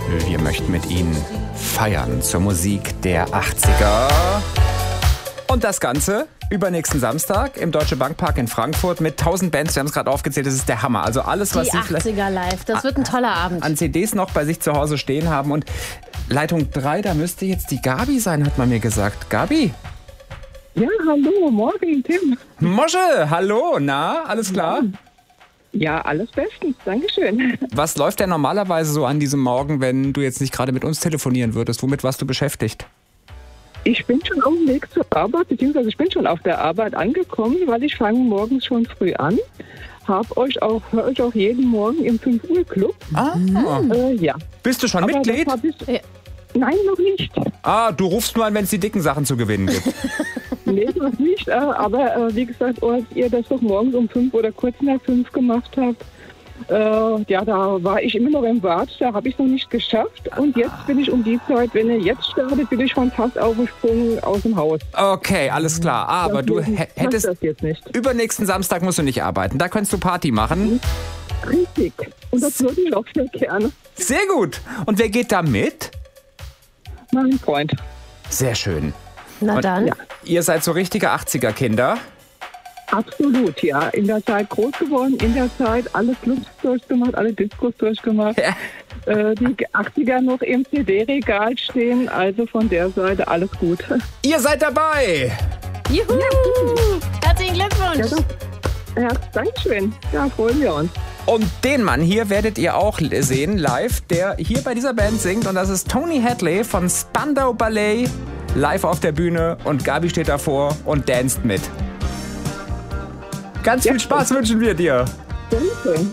Wir möchten mit Ihnen feiern zur Musik der 80er. Und das Ganze übernächsten Samstag im Deutsche Bankpark in Frankfurt mit 1000 Bands. Wir haben es gerade aufgezählt, das ist der Hammer. Also alles, was die Sie vielleicht 80er live, das wird ein toller Abend. an CDs noch bei sich zu Hause stehen haben. Und Leitung 3, da müsste jetzt die Gabi sein, hat man mir gesagt. Gabi? Ja, hallo, morgen, Tim. Mosche, hallo, na, alles klar? Ja, alles bestens, Dankeschön. Was läuft denn normalerweise so an diesem Morgen, wenn du jetzt nicht gerade mit uns telefonieren würdest? Womit warst du beschäftigt? Ich bin schon auf dem Weg zur Arbeit, beziehungsweise ich bin schon auf der Arbeit angekommen, weil ich fange morgens schon früh an. Höre euch auch jeden Morgen im 5 Uhr Club. Ja. Bist du schon Aber Mitglied? Nein, noch nicht. Du rufst nur an, wenn es die dicken Sachen zu gewinnen gibt. Nee, noch nicht. Aber wie gesagt, als ihr das doch morgens um 5 oder kurz nach 5 gemacht habt, da war ich immer noch im Bad, da habe ich es noch nicht geschafft. Und jetzt bin ich um die Zeit, wenn ihr jetzt startet, bin ich schon fast aufgesprungen aus dem Haus. Okay, alles klar. Aber du hättest... Das jetzt nicht. Übernächsten Samstag musst du nicht arbeiten. Da könntest du Party machen. Richtig. Und das würde ich auch sehr gerne. Sehr gut. Und wer geht da mit? Mein Freund. Sehr schön. Na dann. Ja. Ihr seid so richtige 80er-Kinder. Absolut, ja. In der Zeit groß geworden, in der Zeit alle Clubs durchgemacht, alle Discos durchgemacht. Ja. Die 80er noch im CD-Regal stehen, also von der Seite alles gut. Ihr seid dabei. Juhu! Herzlichen Glückwunsch! Ja, Dankeschön. Ja, freuen wir uns. Und den Mann hier werdet ihr auch sehen live, der hier bei dieser Band singt. Und das ist Tony Hadley von Spandau Ballet, live auf der Bühne. Und Gabi steht davor und danst mit. Ganz viel Spaß wünschen wir dir. Dankeschön.